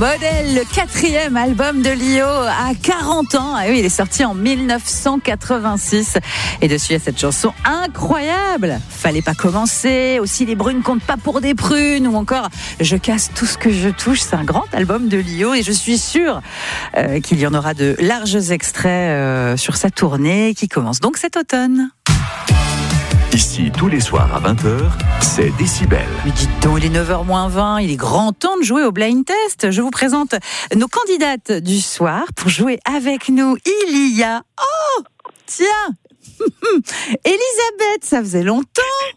Modèle, le 4e album de Lio à 40 ans. Ah oui, il est sorti en 1986. Et dessus, il y a cette chanson incroyable. Fallait pas commencer. Aussi, les brunes comptent pas pour des prunes. Ou encore, je casse tout ce que je touche. C'est un grand album de Lio. Et je suis sûre qu'il y en aura de larges extraits sur sa tournée qui commence donc cet automne. Ici, tous les soirs à 20h, c'est Décibel. Mais dites donc, il est 9h moins 20, il est grand temps de jouer au blind test. Je vous présente nos candidates du soir. Pour jouer avec nous, il y a... Oh, tiens Elisabeth, ça faisait longtemps.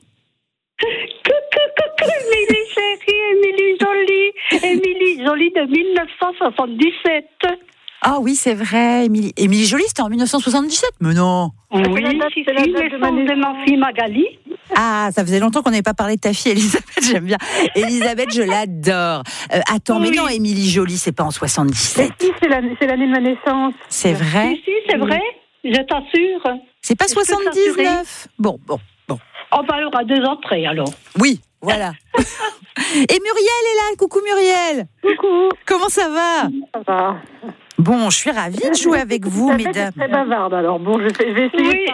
Coucou, Émilie chérie, Émilie Jolie de 1977. Ah oui, c'est vrai, Émilie Jolie, c'était en 1977. Mais non. Oui, c'est la naissance de ma fille Magali. Ah, ça faisait longtemps qu'on n'avait pas parlé de ta fille, Elisabeth, j'aime bien. Elisabeth, je l'adore. Attends, oui. Mais non, Émilie Jolie, c'est pas en 77. Mais si, c'est l'année de ma naissance. C'est vrai? Si, c'est vrai, je t'assure. C'est pas 79? Bon. Oh, bah alors, à 2 ans près, alors. Oui, voilà. Et Muriel est là, coucou Muriel. Coucou. Comment ça va? Ça va. Bon, je suis ravie de jouer avec vous, mesdames. C'est très bavarde, alors bon, je vais essayer. Oui.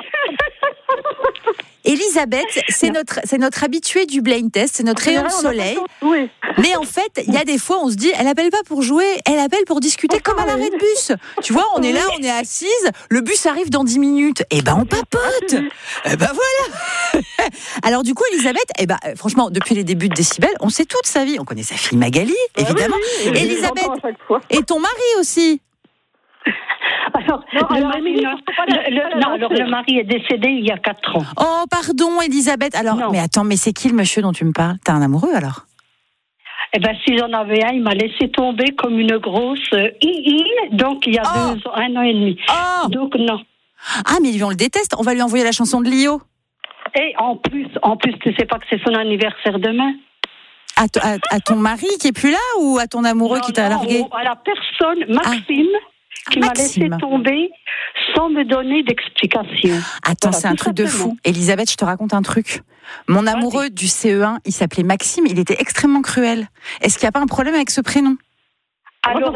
Elisabeth, c'est notre habituée du blind test, c'est notre rayon de soleil. Oui. Mais en fait, il y a des fois, on se dit, elle appelle pas pour jouer, elle appelle pour discuter comme à l'arrêt de bus. Tu vois, on est là, on est assise, le bus arrive dans 10 minutes. Eh ben, on papote. Eh ben voilà. Alors du coup, Elisabeth, franchement, depuis les débuts de Décibel, on sait toute sa vie. On connaît sa fille Magali, évidemment. Oui. Elisabeth, et ton mari aussi. Alors, le mari est décédé il y a 4 ans. Oh, pardon, Elisabeth. Alors, non. Mais attends, mais c'est qui le monsieur dont tu me parles? T'as un amoureux, alors? Eh ben, si j'en avais un, il m'a laissé tomber comme une grosse donc il y a 1 an et demi. Oh. Donc, non. Ah, mais lui, on le déteste. On va lui envoyer la chanson de Lio. Et en plus, tu sais pas que c'est son anniversaire demain? À ton mari qui est plus là ou à ton amoureux qui t'a largué? À la personne, Maxime, qui m'a laissé tomber sans me donner d'explication. Attends, Voilà, c'est un truc de fou. Elisabeth, je te raconte un truc. Mon amoureux du CE1, il s'appelait Maxime, il était extrêmement cruel. Est-ce qu'il n'y a pas un problème avec ce prénom? Alors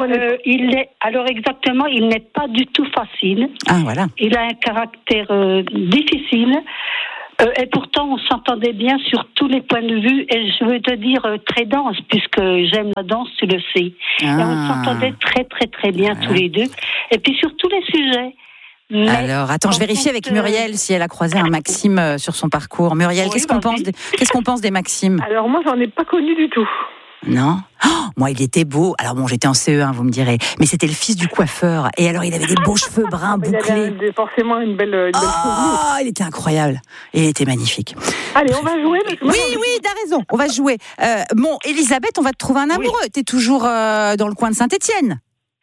exactement, il n'est pas du tout facile. Ah, voilà. Il a un caractère difficile. Et pourtant, on s'entendait bien sur tous les points de vue. Et je veux te dire, très dense, puisque j'aime la danse, tu le sais. Et on s'entendait très, très, très bien tous les deux. Et puis sur tous les sujets. Mais alors, attends, je vérifie avec Muriel si elle a croisé un Maxime sur son parcours. Muriel, qu'est-ce qu'on pense des Maximes? Alors moi, j'en ai pas connu du tout. Non? Oh, moi, il était beau. Alors bon, j'étais en CE1, vous me direz. Mais c'était le fils du coiffeur. Et alors, il avait des beaux cheveux bruns bouclés. Il avait forcément une belle Oh, il était incroyable. Il était magnifique. Allez, on va jouer. Oui, t'as raison. On va jouer. Bon, Elisabeth, on va te trouver un amoureux. Oui. T'es toujours dans le coin de Saint-Étienne.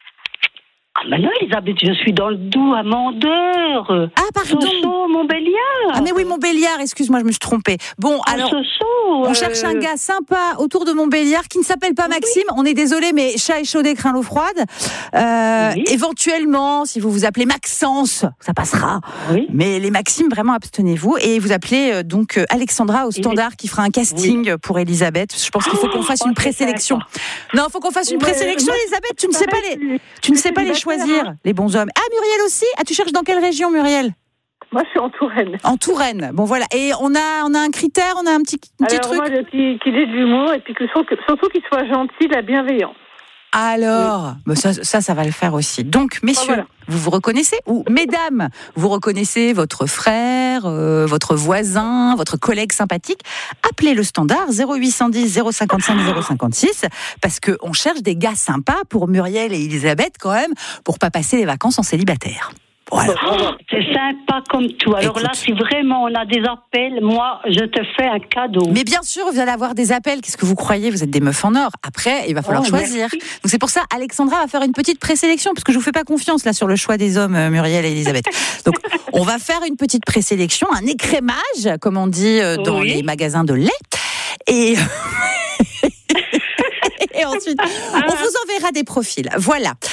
Ah, mais non, Elisabeth, je suis dans le Doubs, à Mandeur. Ah, pardon. Sochaux, Montbéliard. Ah, mais oui, Montbéliard, excuse-moi, je me suis trompée. Bon, alors, Sochaux, on cherche un gars sympa autour de Montbéliard qui ne s'appelle pas Maxime. Oui. On est désolé, mais chat échaudé craint l'eau froide. Oui. Éventuellement, si vous vous appelez Maxence, ça passera. Oui. Mais les Maximes, vraiment, abstenez-vous. Et vous appelez donc Alexandra au standard qui fera un casting pour Elisabeth. Je pense qu'il faut qu'on fasse une présélection. Non, il faut qu'on fasse une présélection, Elisabeth. Tu ne sais pas les choisir, les bons hommes. Ah, Muriel aussi? Ah, tu cherches dans quelle région, Muriel? Moi, je suis en Touraine. En Touraine. Bon, voilà. Et on a un critère, on a un petit truc. Moi, qu'il ait de l'humour et puis surtout qu'il soit gentil, la bienveillance. Alors, oui. Ça va le faire aussi. Donc, messieurs, vous vous reconnaissez? Ou mesdames, vous reconnaissez votre frère, votre voisin, votre collègue sympathique? Appelez le standard 0810 055 056 parce qu'on cherche des gars sympas pour Muriel et Elisabeth quand même, pour pas passer les vacances en célibataire. Voilà. C'est sympa comme tout. Alors écoute, là, si vraiment on a des appels, moi, je te fais un cadeau. Mais bien sûr, vous allez avoir des appels. Qu'est-ce que vous croyez? Vous êtes des meufs en or. Après, il va falloir choisir. Merci. Donc c'est pour ça, Alexandra va faire une petite présélection, parce que je vous fais pas confiance là sur le choix des hommes, Muriel et Elisabeth. Donc on va faire une petite présélection, un écrémage, comme on dit dans les magasins de lait. Et... Et ensuite, on vous enverra des profils. Voilà.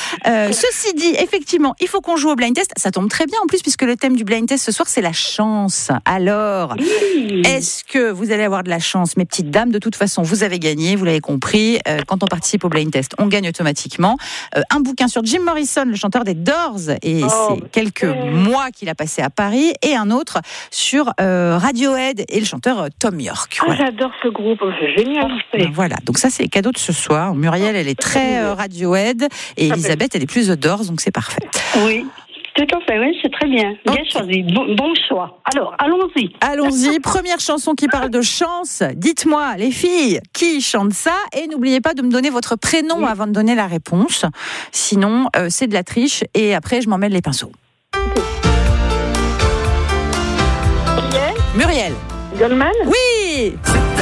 Ceci dit, effectivement, il faut qu'on joue au blind test. Ça tombe très bien en plus, puisque le thème du blind test ce soir, c'est la chance. Alors, est-ce que vous allez avoir de la chance, mes petites dames? De toute façon, vous avez gagné, vous l'avez compris. Quand on participe au blind test, on gagne automatiquement un bouquin sur Jim Morrison, le chanteur des Doors, et c'est quelques mois qu'il a passé à Paris, et un autre sur Radiohead et le chanteur Tom York. Voilà. J'adore ce groupe, c'est génial. Voilà, donc ça c'est les cadeaux de ce soir. Muriel, elle est très Radiohead, et Elisabeth, elle est plus The Doors, donc c'est parfait. Oui. Tout à fait, oui, c'est très bien. Bien choisi. Bon choix. Alors, allons-y. Allons-y. Première chanson qui parle de chance. Dites-moi, les filles, qui chante ça? Et n'oubliez pas de me donner votre prénom avant de donner la réponse. Sinon, c'est de la triche. Et après, je m'en mêle les pinceaux. Muriel Goldman? Oui!